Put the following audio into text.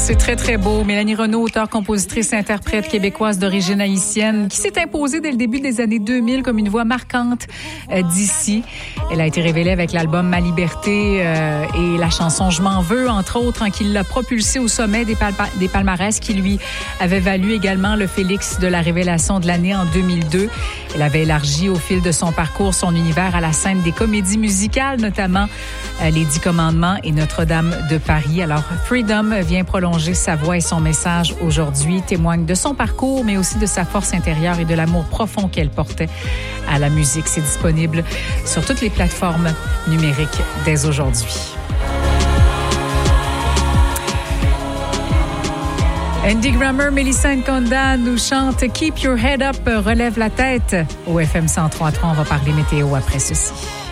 C'est très, très beau. Mélanie Renaud, auteure, compositrice, interprète québécoise d'origine haïtienne, qui s'est imposée dès le début des années 2000 comme une voix marquante d'ici. Elle a été révélée avec l'album Ma Liberté et la chanson Je m'en veux, entre autres, qui l'a propulsée au sommet des palmarès, qui lui avait valu également le Félix de la révélation de l'année en 2002. Elle avait élargi au fil de son parcours son univers à la scène des comédies musicales, notamment Les 10 Commandements et Notre-Dame de Paris. Alors, Freedom vient prolonger sa voix et son message aujourd'hui, témoigne de son parcours, mais aussi de sa force intérieure et de l'amour profond qu'elle portait à la musique. C'est disponible sur toutes les plateformes numériques dès aujourd'hui. Andy Grammer, Melissa Nkonda nous chante « Keep your head up », relève la tête. Au FM 103.3, on va parler météo après ceci.